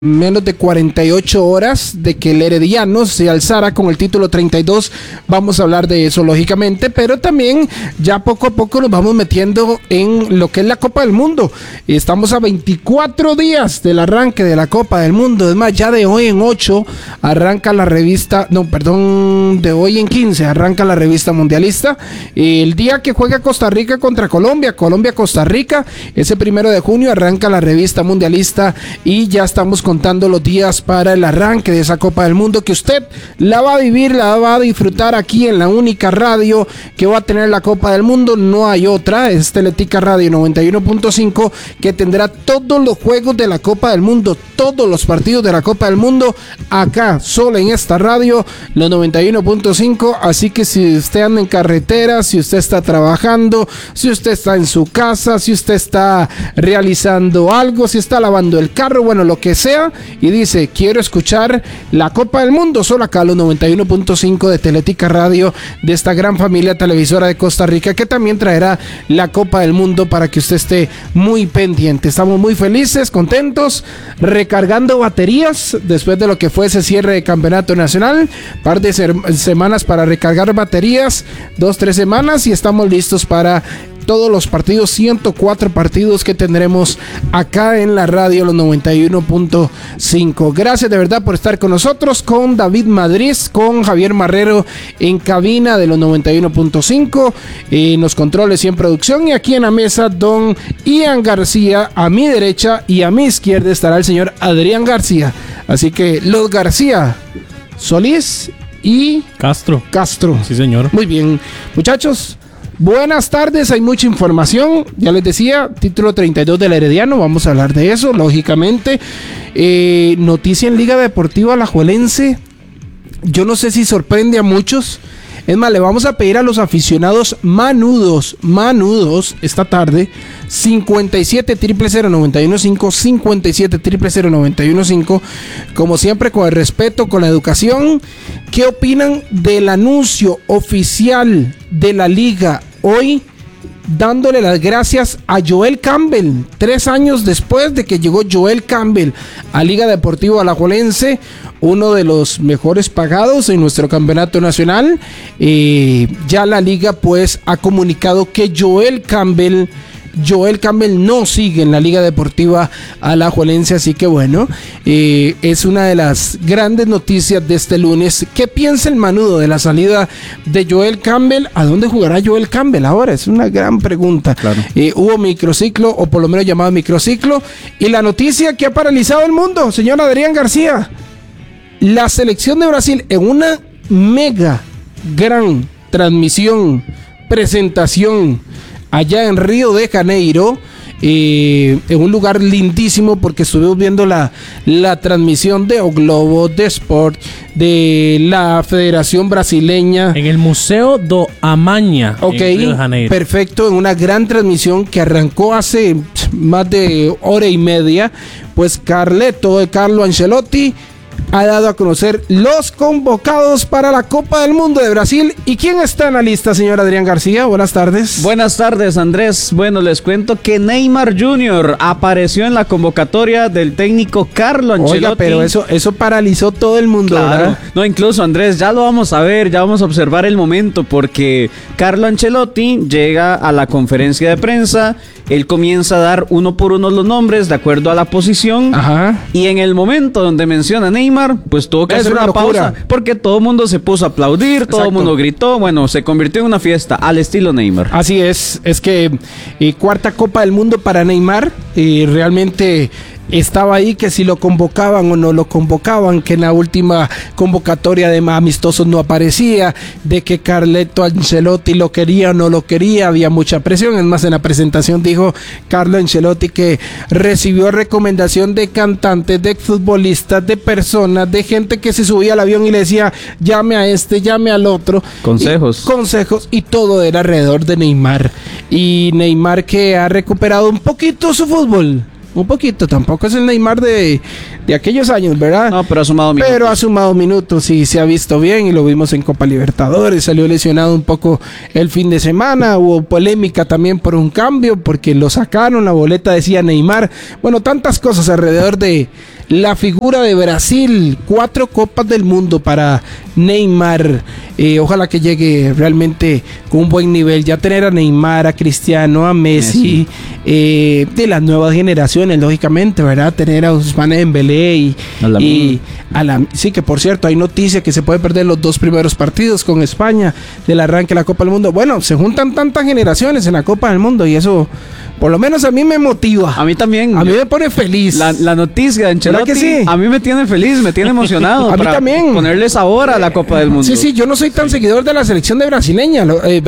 Menos de 48 horas de que el Herediano se alzara con el título 32. Vamos a hablar de eso lógicamente, pero también ya poco a poco nos vamos metiendo en lo que es la Copa del Mundo. Estamos a 24 días del arranque de la Copa del Mundo. Es más, ya de hoy en 8 arranca la revista, de hoy en 15 arranca la revista mundialista. El día que juega Costa Rica contra Colombia, Costa Rica, ese 1 de junio arranca la revista mundialista y ya estamos contando los días para el arranque de esa Copa del Mundo que usted la va a vivir, la va a disfrutar aquí en la única radio que va a tener la Copa del Mundo. No hay otra, es Teletica Radio 91.5 que tendrá todos los juegos de la Copa del Mundo, todos los partidos de la Copa del Mundo acá, solo en esta radio, los 91.5. Así que si usted anda en carretera, si usted está trabajando, si usted está en su casa, si usted está realizando algo, si está lavando el carro, bueno, lo que sea, y dice, quiero escuchar la Copa del Mundo, solo acá los 91.5 de Teletica Radio, de esta gran familia televisora de Costa Rica, que también traerá la Copa del Mundo para que usted esté muy pendiente. Estamos muy felices, contentos, recargando baterías después de lo que fue ese cierre de campeonato nacional, par de semanas para recargar baterías, 2-3 semanas, y estamos listos para todos los partidos, 104 partidos que tendremos acá en la radio, los 91.5. Gracias de verdad por estar con nosotros, con David Madrid, con Javier Marrero en cabina de los 91.5, en los controles y en producción, y aquí en la mesa don Ian García, a mi derecha, y a mi izquierda estará el señor Adrián García. Así que los García, Solís y Castro. Sí, señor. Muy bien, muchachos. Buenas tardes, hay mucha información, ya les decía, título 32 del Herediano, vamos a hablar de eso, lógicamente. Noticia en Liga Deportiva Alajuelense, yo no sé si sorprende a muchos, es más, le vamos a pedir a los aficionados manudos, esta tarde, 57-000-915, 57-000-915, como siempre con el respeto, con la educación. ¿Qué opinan del anuncio oficial de la liga hoy, dándole las gracias a Joel Campbell, 3 años después de que llegó Joel Campbell a Liga Deportiva Alajuelense, uno de los mejores pagados en nuestro campeonato nacional? Ya la liga pues ha comunicado que Joel Campbell no sigue en la Liga Deportiva Alajuelense, así que bueno, es una de las grandes noticias de este lunes. ¿Qué piensa el manudo de la salida de Joel Campbell? ¿A dónde jugará Joel Campbell ahora? Es una gran pregunta. Claro. Hubo microciclo, o por lo menos llamado microciclo, y la noticia que ha paralizado el mundo, señor Adrián García, la selección de Brasil en una mega gran transmisión, presentación allá en Río de Janeiro, en un lugar lindísimo, porque estuvimos viendo la transmisión de O Globo, de Sport, de la Federación Brasileña. En el Museo do Amanhã, en Río de Janeiro. Perfecto, en una gran transmisión que arrancó hace más de hora y media, pues Carlo Ancelotti ha dado a conocer los convocados para la Copa del Mundo de Brasil. ¿Y quién está en la lista, señor Adrián García? Buenas tardes. Buenas tardes, Andrés. Bueno, les cuento que Neymar Jr. apareció en la convocatoria del técnico Carlo Ancelotti. Oiga, pero eso paralizó todo el mundo, claro, ¿verdad? No, incluso, Andrés, ya lo vamos a ver, ya vamos a observar el momento, porque Carlo Ancelotti llega a la conferencia de prensa, él comienza a dar uno por uno los nombres de acuerdo a la posición. Ajá. Y en el momento donde menciona a Neymar, pues tuvo que hacer una pausa, porque todo el mundo se puso a aplaudir, todo el mundo gritó, bueno, se convirtió en una fiesta al estilo Neymar. Así es que cuarta Copa del Mundo para Neymar, realmente estaba ahí que si lo convocaban o no lo convocaban, que en la última convocatoria de amistosos no aparecía, de que Carleto Ancelotti lo quería o no lo quería, había mucha presión. Es más, en la presentación dijo Carlo Ancelotti que recibió recomendación de cantantes, de futbolistas, de personas, de gente que se subía al avión y le decía, llame a este, llame al otro. Consejos, y todo era alrededor de Neymar. Y Neymar, que ha recuperado un poquito su fútbol. Un poquito, tampoco es el Neymar de aquellos años, ¿verdad? No, pero ha sumado minutos. Pero ha sumado minutos y se ha visto bien, y lo vimos en Copa Libertadores. Salió lesionado un poco el fin de semana. Hubo polémica también por un cambio, porque lo sacaron, la boleta decía Neymar. Bueno, tantas cosas alrededor de la figura de Brasil, 4 copas del mundo para Neymar. Ojalá que llegue realmente con un buen nivel. Ya tener a Neymar, a Cristiano, a Messi, de las nuevas generaciones, lógicamente, ¿verdad? Tener a Ousmane Dembélé y sí, que por cierto, hay noticia que se puede perder los 2 primeros partidos con España del arranque de la Copa del Mundo. Bueno, se juntan tantas generaciones en la Copa del Mundo y eso, por lo menos a mí me motiva. A mí también. A mí me pone feliz. La noticia de Ancelotti, que sí? A mí me tiene feliz, me tiene emocionado. A mí también. Ponerle sabor a la Copa del Mundo. Sí, yo no soy tan seguidor de la selección de brasileña,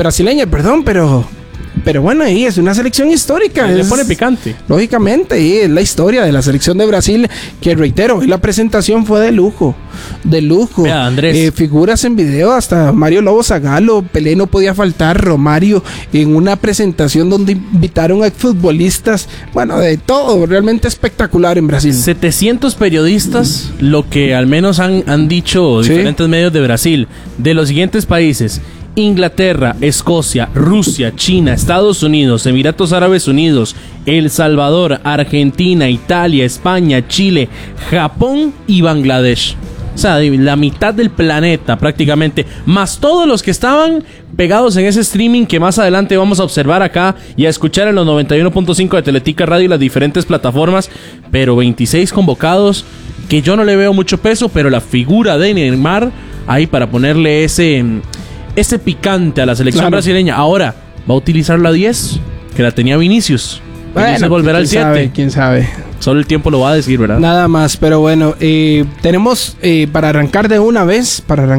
pero bueno, ahí es una selección histórica. Le pone picante. Lógicamente, y es la historia de la selección de Brasil, que reitero, la presentación fue de lujo. Vea, Andrés. Figuras en video, hasta Mario Lobo Zagalo, Pelé no podía faltar, Romario, en una presentación donde invitaron a futbolistas, bueno, de todo, realmente espectacular en Brasil. 700 periodistas, lo que al menos han dicho diferentes medios de Brasil, de los siguientes países: Inglaterra, Escocia, Rusia, China, Estados Unidos, Emiratos Árabes Unidos, El Salvador, Argentina, Italia, España, Chile, Japón y Bangladesh. O sea, la mitad del planeta prácticamente, más todos los que estaban pegados en ese streaming que más adelante vamos a observar acá y a escuchar en los 91.5 de Teletica Radio y las diferentes plataformas, pero 26 convocados, que yo no le veo mucho peso, pero la figura de Neymar ahí para ponerle ese picante a la selección brasileña. Ahora, ¿va a utilizar la 10? Que la tenía Vinicius. Bueno, volver al 7. ¿Quién sabe? Solo el tiempo lo va a decir, ¿verdad? Nada más, pero bueno, tenemos para arrancar de una vez,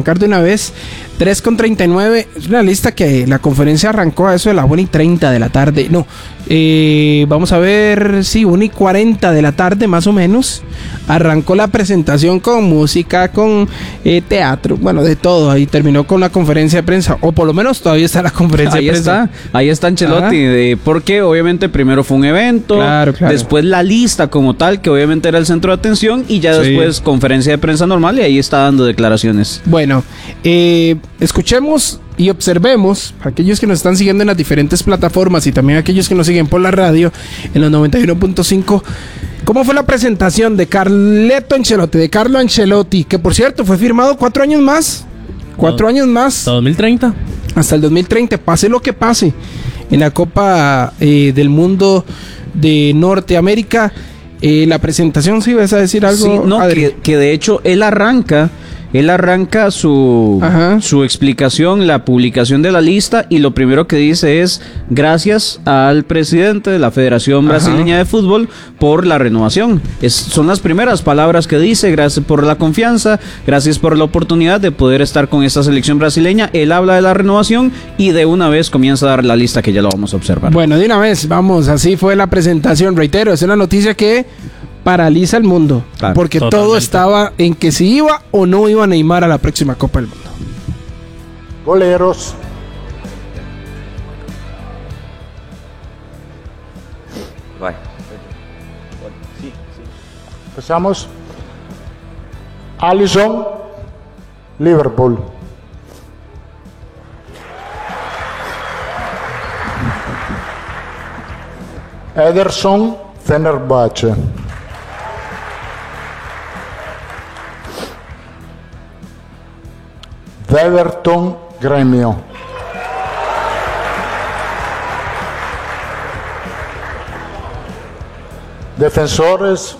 3:39, es una lista que la conferencia arrancó a eso de la 1:30 de la tarde. No, vamos a ver, sí, 1:40 de la tarde más o menos. Arrancó la presentación con música, con teatro, bueno, de todo. Ahí terminó con la conferencia de prensa, o por lo menos todavía está la conferencia de prensa. Ahí está Ancelotti, porque obviamente primero fue un evento, claro. Después la lista como tal, que obviamente era el centro de atención, y ya después conferencia de prensa normal, y ahí está dando declaraciones. Bueno, escuchemos y observemos, aquellos que nos están siguiendo en las diferentes plataformas y también aquellos que nos siguen por la radio en los 91.5, cómo fue la presentación de Carlo Ancelotti, que por cierto fue firmado 4 años más. 4 años más. Hasta 2030. Hasta el 2030, pase lo que pase en la Copa del Mundo de Norteamérica. La presentación, ¿sí vas a decir algo? Sí, no, que de hecho él arranca su explicación, la publicación de la lista, y lo primero que dice es: gracias al presidente de la Federación Brasileña de Fútbol por la renovación. Son las primeras palabras que dice: gracias por la confianza, gracias por la oportunidad de poder estar con esta selección brasileña. Él habla de la renovación y de una vez comienza a dar la lista, que ya lo vamos a observar. Bueno, de una vez, vamos, así fue la presentación. Reitero, es una noticia que paraliza el mundo, claro, porque totalmente. todo estaba en que si iba o no iba Neymar a la próxima Copa del Mundo. Goleiros. Vai. Empezamos. Alisson, Liverpool. Ederson, Fenerbahce. Everton, Grêmio. Defensores: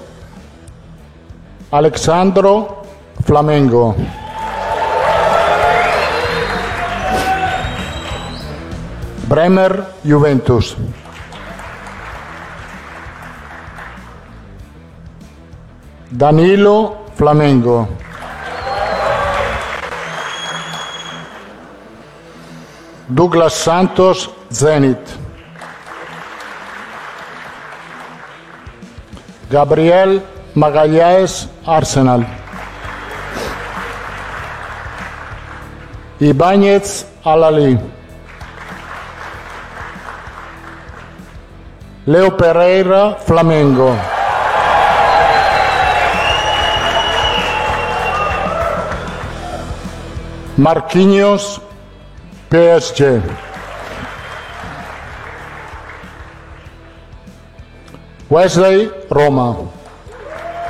Alexandro, Flamengo. Bremer, Juventus. Danilo, Flamengo. Douglas Santos, Zenit. Gabriel Magalhães, Arsenal. Ibáñez, Al-Ahly. Leo Pereira, Flamengo. Marquinhos, PSG. Wesley, Roma.